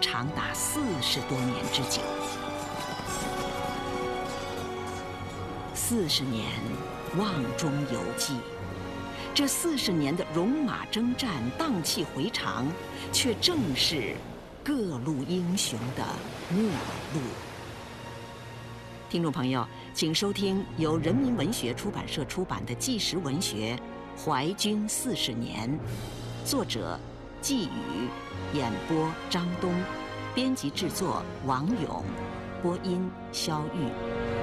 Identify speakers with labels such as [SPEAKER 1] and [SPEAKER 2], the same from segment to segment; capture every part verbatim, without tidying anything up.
[SPEAKER 1] 长达四十多年之久。四十年瓮中有记，这四十年的戎马征战、荡气回肠，却正是各路英雄的末路。听众朋友，请收听由人民文学出版社出版的纪实文学《淮军四十年》，作者季宇，演播张东，编辑制作王勇，播音肖玉。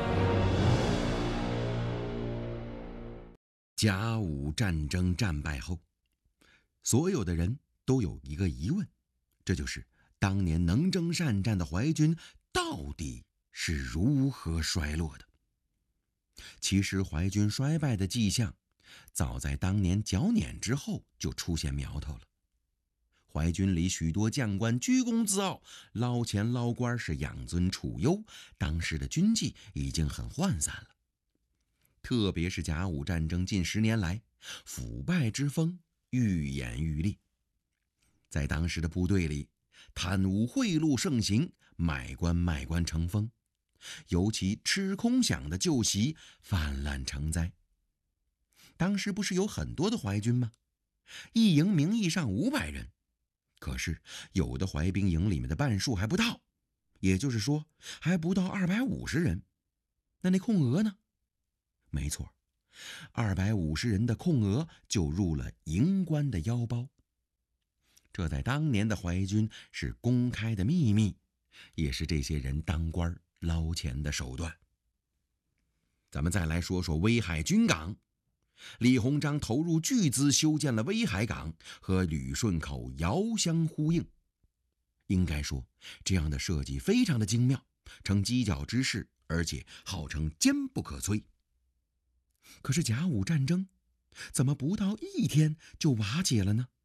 [SPEAKER 2] 甲午战争战败后，所有的人都有一个疑问，这就是当年能征善战的淮军到底是如何衰落的。其实淮军衰败的迹象早在当年剿捻之后就出现苗头了。淮军里许多将官居功自傲，捞钱捞官是养尊处优，当时的军纪已经很涣散了。特别是甲午战争近十年来，腐败之风愈演愈烈。在当时的部队里，贪污贿赂盛行，买官卖官成风，尤其吃空饷的旧习泛滥成灾。当时不是有很多的淮军吗？一营名义上五百人，可是有的淮兵营里面的半数还不到，也就是说还不到二百五十人。那那空额呢？没错，二百五十人的空额就入了营官的腰包。这在当年的淮军是公开的秘密，也是这些人当官捞钱的手段。咱们再来说说威海军港。李鸿章投入巨资修建了威海港，和旅顺口遥相呼应。应该说，这样的设计非常的精妙，成犄角之势，而且号称坚不可摧。可是甲午战争怎么不到一天就瓦解了呢？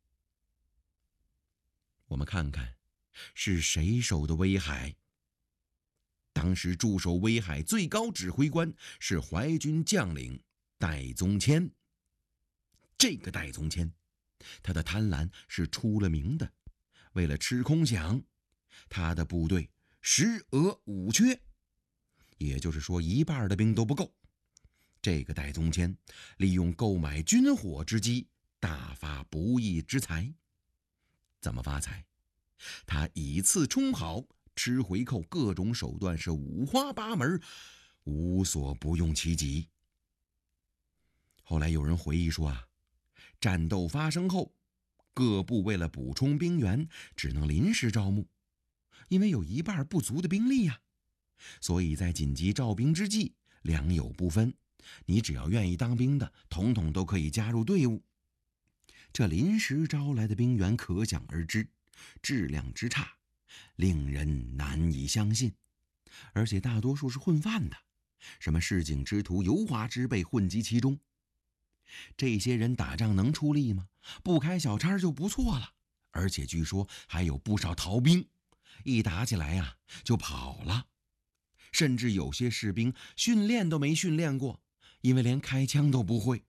[SPEAKER 2] 我们看看是谁守的威海。当时驻守威海最高指挥官是淮军将领戴宗谦。这个戴宗谦，他的贪婪是出了名的，为了吃空饷，他的部队十额五缺，也就是说一半的兵都不够。这个戴宗谦利用购买军火之机大发不义之财。怎么发财？他以次充好，吃回扣，各种手段是五花八门，无所不用其极。后来有人回忆说啊，战斗发生后，各部为了补充兵员，只能临时招募，因为有一半不足的兵力呀、啊，所以在紧急招兵之际，良莠不分，你只要愿意当兵的，统统都可以加入队伍。这临时招来的兵员可想而知，质量之差，令人难以相信，而且大多数是混饭的，什么市井之徒、油滑之辈混迹其中。这些人打仗能出力吗？不开小差就不错了，而且据说还有不少逃兵，一打起来呀、啊、就跑了。甚至有些士兵训练都没训练过，因为连开枪都不会。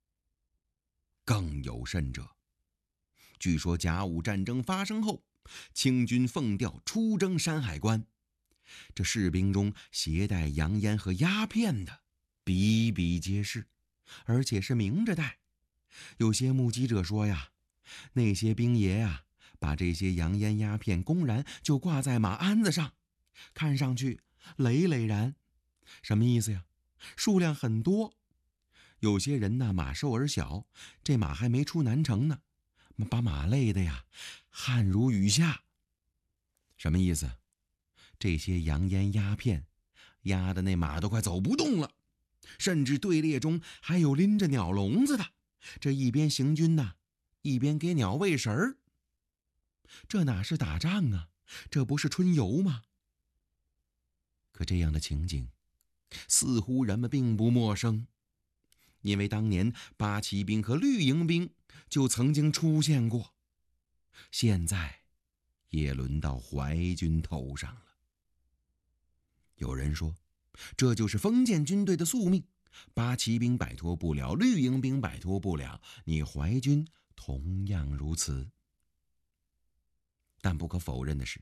[SPEAKER 2] 更有甚者，据说甲午战争发生后，清军奉调出征山海关，这士兵中携带洋烟和鸦片的比比皆是，而且是明着带。有些目击者说呀，那些兵爷呀，把这些洋烟鸦片公然就挂在马鞍子上，看上去累累然。什么意思呀？数量很多。有些人呢，马瘦而小，这马还没出南城呢，把马累的呀汗如雨下。什么意思？这些洋烟鸦片压的那马都快走不动了，甚至队列中还有拎着鸟笼子的，这一边行军呢，一边给鸟喂食儿。这哪是打仗啊，这不是春游吗？可这样的情景似乎人们并不陌生，因为当年八旗兵和绿营兵就曾经出现过，现在也轮到淮军头上了。有人说，这就是封建军队的宿命，八旗兵摆脱不了，绿营兵摆脱不了，你淮军同样如此。但不可否认的是，